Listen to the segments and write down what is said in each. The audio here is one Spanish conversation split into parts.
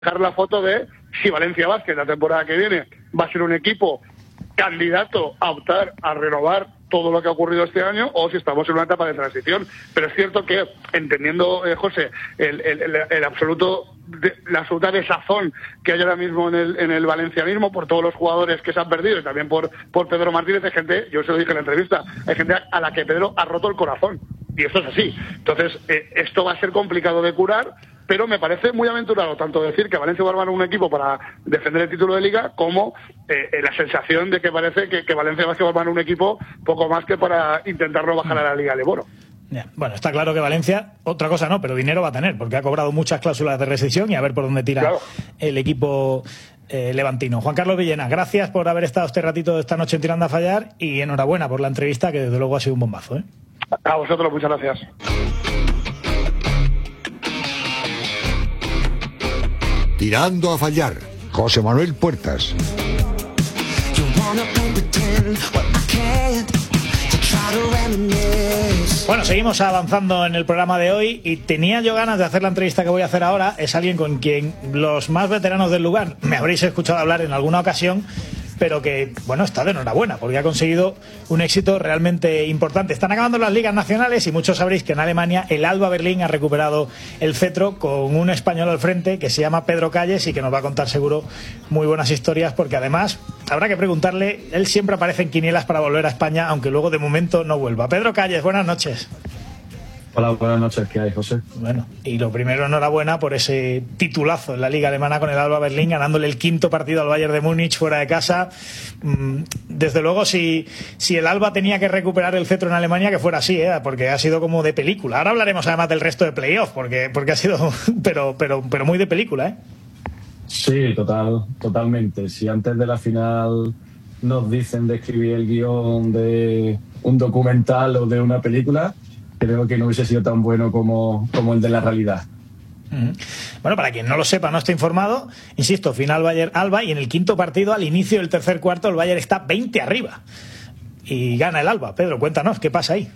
dejar la foto de si Valencia Basket la temporada que viene va a ser un equipo candidato a optar a renovar todo lo que ha ocurrido este año o si estamos en una etapa de transición. Pero es cierto que, entendiendo, José, la absoluta desazón que hay ahora mismo en el valencianismo por todos los jugadores que se han perdido y también por Pedro Martínez, hay gente, yo se lo dije en la entrevista, hay gente a la que Pedro ha roto el corazón. Y esto es así. Entonces, esto va a ser complicado de curar, pero me parece muy aventurado tanto decir que Valencia va a armar un equipo para defender el título de Liga como la sensación de que parece que Valencia va a armar un equipo poco más que para intentar no bajar a la Liga de Leboro. Bueno, está claro que Valencia, otra cosa no, pero dinero va a tener, porque ha cobrado muchas cláusulas de rescisión y a ver por dónde tira el equipo levantino. Juan Carlos Villena, gracias por haber estado este ratito esta noche en Tirando a Fallar y enhorabuena por la entrevista, que desde luego ha sido un bombazo, ¿eh? A vosotros, muchas gracias. Tirando a Fallar, José Manuel Puertas. Bueno, seguimos avanzando en el programa de hoy y tenía yo ganas de hacer la entrevista que voy a hacer ahora. Es alguien con quien los más veteranos del lugar me habréis escuchado hablar en alguna ocasión, pero que, bueno, está de enhorabuena porque ha conseguido un éxito realmente importante. Están acabando las ligas nacionales y muchos sabréis que en Alemania el Alba Berlín ha recuperado el cetro con un español al frente que se llama Pedro Calles y que nos va a contar seguro muy buenas historias, porque además habrá que preguntarle, él siempre aparece en quinielas para volver a España, aunque luego de momento no vuelva. Pedro Calles, buenas noches. Hola, buenas noches. ¿Qué hay, José? Bueno, y lo primero, enhorabuena por ese titulazo en la Liga Alemana con el Alba Berlín, ganándole el 5º partido al Bayern de Múnich fuera de casa. Desde luego, si el Alba tenía que recuperar el cetro en Alemania, que fuera así, porque ha sido como de película. Ahora hablaremos además del resto de playoff, porque ha sido pero muy de película, ¿eh? Sí, totalmente. Si antes de la final nos dicen de escribir el guión de un documental o de una película, creo que no hubiese sido tan bueno como el de la realidad. Bueno, para quien no lo sepa, no esté informado, insisto, final Bayern-Alba, y en el 5º partido, al inicio del tercer cuarto, el Bayern está 20 arriba y gana el Alba. Pedro, cuéntanos, ¿qué pasa ahí?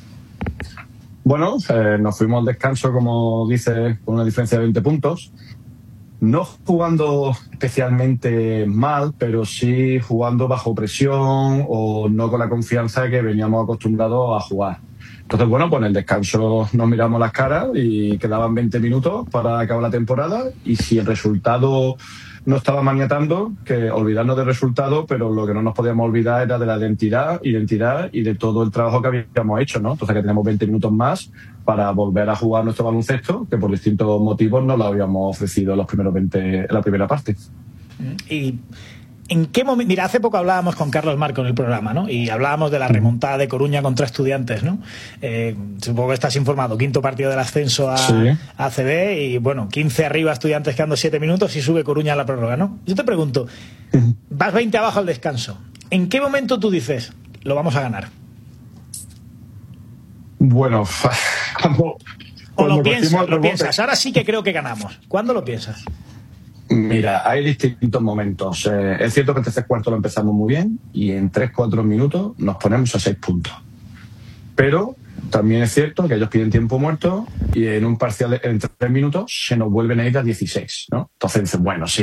Bueno, nos fuimos al descanso, como dices, con una diferencia de 20 puntos. No jugando especialmente mal, pero sí jugando bajo presión o no con la confianza que veníamos acostumbrados a jugar. Entonces, bueno, pues en el descanso nos miramos las caras y quedaban 20 minutos para acabar la temporada, y si el resultado no estaba maniatando, que olvidarnos del resultado, pero lo que no nos podíamos olvidar era de la identidad y de todo el trabajo que habíamos hecho, ¿no? Entonces, que tenemos 20 minutos más para volver a jugar nuestro baloncesto, que por distintos motivos no lo habíamos ofrecido los primeros 20 en la primera parte. Y ¿en qué momento? Mira, hace poco hablábamos con Carlos Marco en el programa, ¿no? Y hablábamos de la remontada de Coruña contra Estudiantes, ¿no? Supongo que estás informado. 5º partido del ascenso a ACB y, bueno, 15 arriba Estudiantes quedando 7 minutos y sube Coruña a la prórroga, ¿no? Yo te pregunto, vas 20 abajo al descanso. ¿En qué momento tú dices, lo vamos a ganar? Bueno, o lo piensas. Ahora sí que creo que ganamos. ¿Cuándo lo piensas? Mira, hay distintos momentos. Es cierto que el tercer cuarto lo empezamos muy bien y en 3-4 minutos nos ponemos a 6 puntos. Pero también es cierto que ellos piden tiempo muerto y en un parcial en 3 minutos se nos vuelven a ir a 16, ¿no? Entonces dicen,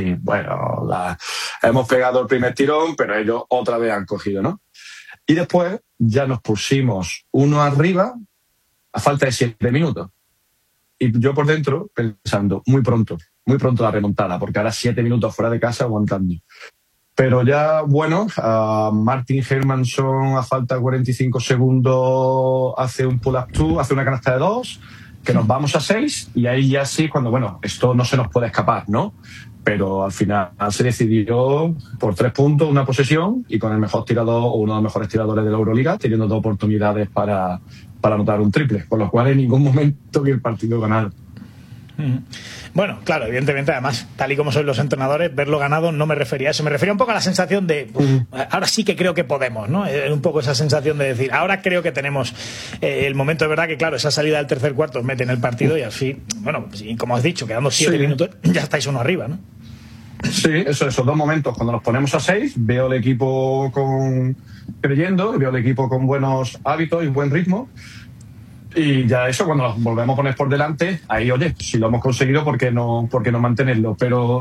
hemos pegado el primer tirón, pero ellos otra vez han cogido, ¿no? Y después ya nos pusimos uno arriba a falta de 7 minutos. Y yo por dentro pensando, muy pronto la remontada, porque ahora 7 minutos fuera de casa aguantando. Pero ya, bueno, Martin Hermansson a falta de 45 segundos hace un pull-up 2, hace una canasta de 2, que nos vamos a 6, y ahí ya sí, cuando, bueno, esto no se nos puede escapar, ¿no? Pero al final se decidió por 3 puntos, una posesión, y con el mejor tirador o uno de los mejores tiradores de la Euroliga, teniendo 2 oportunidades para anotar un triple, con lo cual en ningún momento vi el partido ganado. Bueno, claro, evidentemente, además, tal y como sois los entrenadores, verlo ganado no me refería a eso, me refería un poco a la sensación de ahora sí que creo que podemos, ¿no? Un poco esa sensación de decir, ahora creo que tenemos el momento. De verdad que, claro, esa salida del tercer cuarto os mete en el partido y así, bueno, y como has dicho, quedando 7 minutos, ya estáis uno arriba, ¿no? Sí, esos 2 momentos, cuando nos ponemos a 6, veo el equipo creyendo, veo el equipo con buenos hábitos y buen ritmo. Y ya eso, cuando nos volvemos a poner por delante, ahí, oye, si lo hemos conseguido, ¿por qué no mantenerlo? Pero